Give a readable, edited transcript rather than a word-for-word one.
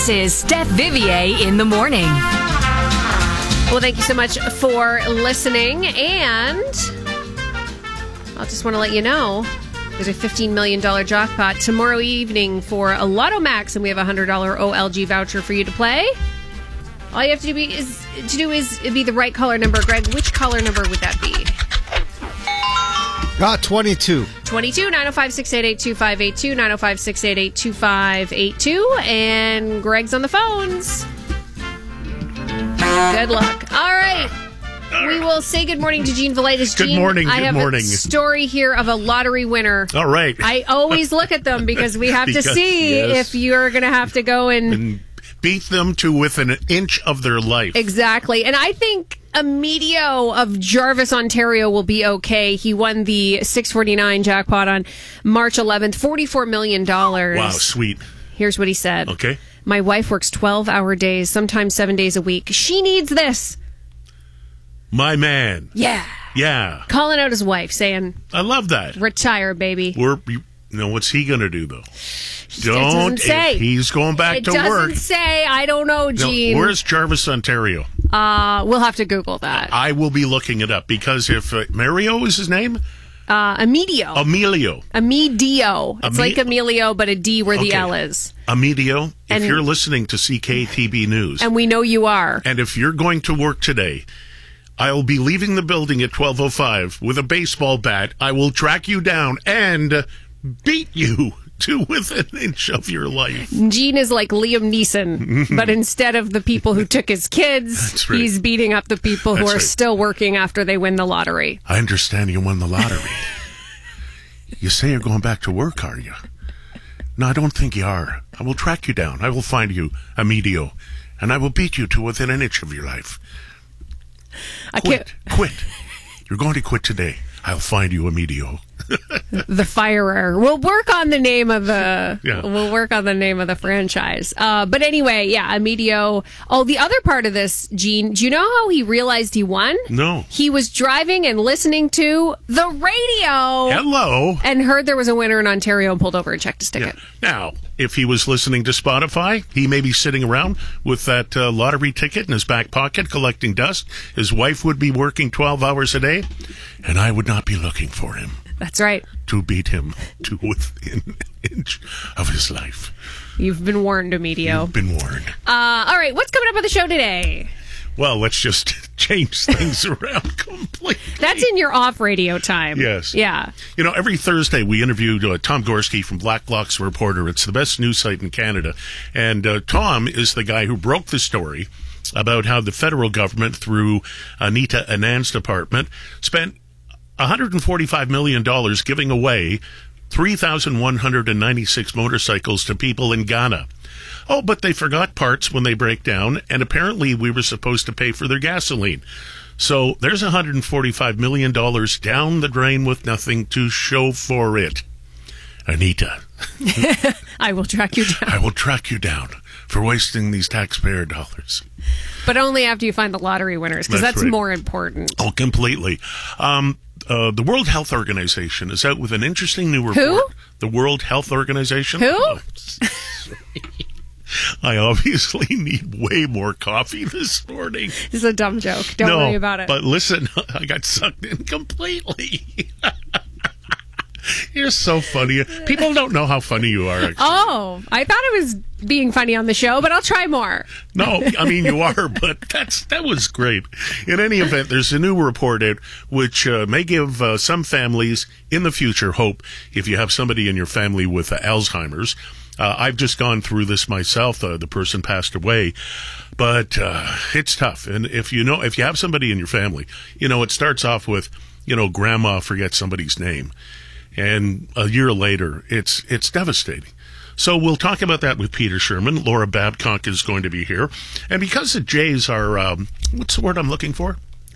This is Steph Vivier in the morning. Well, thank you so much for listening. And I just want to let you know there's a $15 million jackpot tomorrow evening for a Lotto Max, and we have a $100 OLG voucher for you to play. All you have to do is be the right caller number. Greg, which caller number would that be? 22. 22, 905-688-2582, 905-688-2582. And Greg's on the phones. Good luck. All right. We will say good morning to Gene Velitis. Good morning. I have good morning. a story here of a lottery winner. All right. I always look at them because we have to see if you're going to have to go and beat them to within an inch of their life. Exactly. And I think Emilio of Jarvis, Ontario will be okay. He won the 649 jackpot on March 11th, $44 million. Wow, sweet. Here's what he said. Okay. My wife works 12-hour days, sometimes 7 days a week. She needs this. My man. Yeah. Yeah. Calling out his wife, saying, I love that. Retire, baby. What's he going to do, though? Doesn't say. If he's going back to work. It doesn't say. I don't know, Gene. No, where's Jarvis, Ontario? We'll have to Google that. I will be looking it up because if Mario is his name? Emilio. It's like Emilio, but a D where the L is. Emilio, if you're listening to CKTB News. And we know you are. And if you're going to work today, I'll be leaving the building at 12:05 with a baseball bat. I will track you down and beat you to within an inch of your life. Gene is like Liam Neeson, but instead of the people who took his kids, right. He's beating up the people who are still working after they win the lottery. I understand you won the lottery. You say you're going back to work, are you? No, I don't think you are. I will track you down. I will find you, Emilio, and I will beat you to within an inch of your life. Quit. You're going to quit today. I'll find you, Emilio. The firer. We'll work on the name of the. Yeah. We'll work on the name of the franchise. But anyway, yeah, Emilio. Oh, the other part of this, Gene. Do you know how he realized he won? No. He was driving and listening to the radio. Hello. And heard there was a winner in Ontario and pulled over and checked his ticket. Yeah. Now, if he was listening to Spotify, he may be sitting around with that lottery ticket in his back pocket collecting dust. His wife would be working 12 hours a day, and I would not be looking for him. That's right. To beat him to within an inch of his life. You've been warned, Emilio. You've been warned. All right, what's coming up on the show today? Well, let's just change things around completely. That's in your off radio time. Yes. Yeah. You know, every Thursday we interview Tom Gorski from Black Blocks Reporter. It's the best news site in Canada. And Tom is the guy who broke the story about how the federal government, through Anita Anand's department, spent $145 million giving away 3,196 motorcycles to people in Ghana. Oh, but they forgot parts when they break down, and apparently we were supposed to pay for their gasoline. So there's $145 million down the drain with nothing to show for it. Anita. I will track you down. I will track you down for wasting these taxpayer dollars. But only after you find the lottery winners, because that's right. more important. Oh, completely. The World Health Organization is out with an interesting new report. Who? The World Health Organization. Who? Oh, I obviously need way more coffee this morning. This is a dumb joke. Don't worry about it. But listen, I got sucked in completely. You're so funny. People don't know how funny you are, actually. Oh, I thought it was being funny on the show, but I'll try more. No, I mean, you are, but that was great. In any event, there's a new report out which may give some families in the future hope if you have somebody in your family with Alzheimer's. I've just gone through this myself. The person passed away, but it's tough. And if you have somebody in your family, it starts off with, grandma forgets somebody's name. And a year later, it's devastating. So we'll talk about that with Peter Sherman. Laura Babcock is going to be here. And because the Jays are, what's the word I'm looking for?